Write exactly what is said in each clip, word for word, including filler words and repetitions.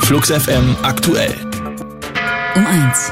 Flux F M aktuell. Um eins.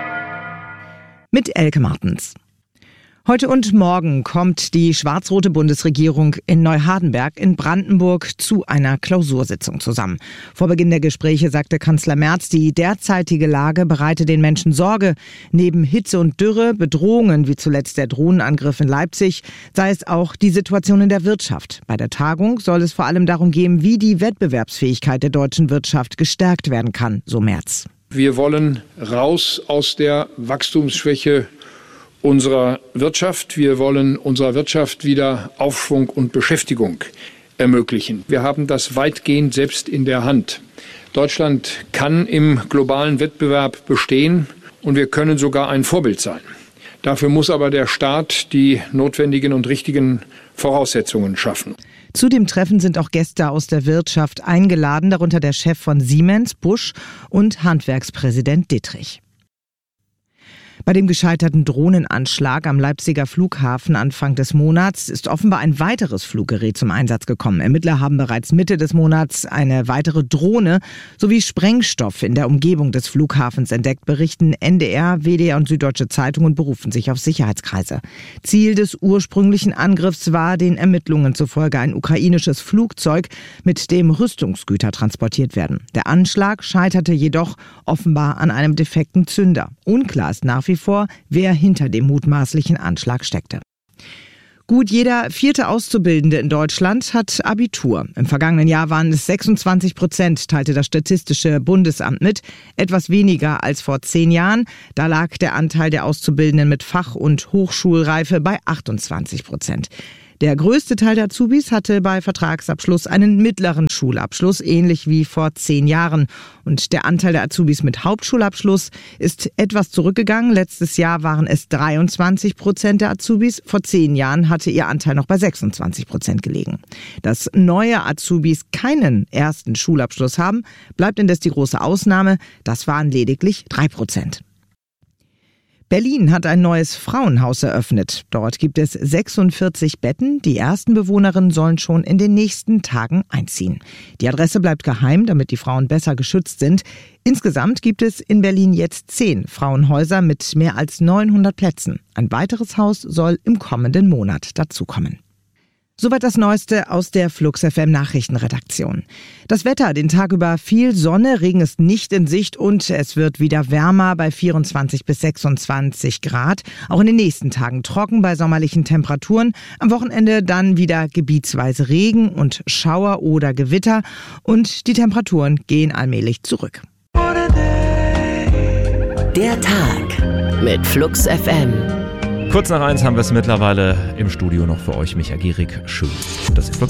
Mit Elke Martens. Heute und morgen kommt die schwarz-rote Bundesregierung in Neuhardenberg in Brandenburg zu einer Klausursitzung zusammen. Vor Beginn der Gespräche sagte Kanzler Merz, die derzeitige Lage bereite den Menschen Sorge. Neben Hitze und Dürre, Bedrohungen wie zuletzt der Drohnenangriff in Leipzig, sei es auch die Situation in der Wirtschaft. Bei der Tagung soll es vor allem darum gehen, wie die Wettbewerbsfähigkeit der deutschen Wirtschaft gestärkt werden kann, so Merz. Wir wollen raus aus der Wachstumsschwäche unserer Wirtschaft. Wir wollen unserer Wirtschaft wieder Aufschwung und Beschäftigung ermöglichen. Wir haben das weitgehend selbst in der Hand. Deutschland kann im globalen Wettbewerb bestehen und wir können sogar ein Vorbild sein. Dafür muss aber der Staat die notwendigen und richtigen Voraussetzungen schaffen. Zu dem Treffen sind auch Gäste aus der Wirtschaft eingeladen, darunter der Chef von Siemens, Busch, und Handwerkspräsident Dittrich. Bei dem gescheiterten Drohnenanschlag am Leipziger Flughafen Anfang des Monats ist offenbar ein weiteres Fluggerät zum Einsatz gekommen. Ermittler haben bereits Mitte des Monats eine weitere Drohne sowie Sprengstoff in der Umgebung des Flughafens entdeckt, berichten N D R, W D R und Süddeutsche Zeitung und berufen sich auf Sicherheitskreise. Ziel des ursprünglichen Angriffs war den Ermittlungen zufolge ein ukrainisches Flugzeug, mit dem Rüstungsgüter transportiert werden. Der Anschlag scheiterte jedoch offenbar an einem defekten Zünder. Unklar ist nach wie vor, wer hinter dem mutmaßlichen Anschlag steckte. Gut jeder vierte Auszubildende in Deutschland hat Abitur. Im vergangenen Jahr waren es sechsundzwanzig Prozent, teilte das Statistische Bundesamt mit. Etwas weniger als vor zehn Jahren. Da lag der Anteil der Auszubildenden mit Fach- und Hochschulreife bei achtundzwanzig Prozent. Der größte Teil der Azubis hatte bei Vertragsabschluss einen mittleren Schulabschluss, ähnlich wie vor zehn Jahren. Und der Anteil der Azubis mit Hauptschulabschluss ist etwas zurückgegangen. Letztes Jahr waren es dreiundzwanzig Prozent der Azubis. Vor zehn Jahren hatte ihr Anteil noch bei sechsundzwanzig Prozent gelegen. Dass neue Azubis keinen ersten Schulabschluss haben, bleibt indes die große Ausnahme. Das waren lediglich drei Prozent. Berlin hat ein neues Frauenhaus eröffnet. Dort gibt es sechsundvierzig Betten. Die ersten Bewohnerinnen sollen schon in den nächsten Tagen einziehen. Die Adresse bleibt geheim, damit die Frauen besser geschützt sind. Insgesamt gibt es in Berlin jetzt zehn Frauenhäuser mit mehr als neunhundert Plätzen. Ein weiteres Haus soll im kommenden Monat dazukommen. Soweit das Neueste aus der Flux F M Nachrichtenredaktion. Das Wetter, den Tag über viel Sonne, Regen ist nicht in Sicht und es wird wieder wärmer bei vierundzwanzig bis sechsundzwanzig Grad. Auch in den nächsten Tagen trocken bei sommerlichen Temperaturen. Am Wochenende dann wieder gebietsweise Regen und Schauer oder Gewitter und die Temperaturen gehen allmählich zurück. Der Tag mit Flux F M. Kurz nach eins haben wir es mittlerweile im Studio noch für euch. Micha Gierig, schön, dass ihr Flux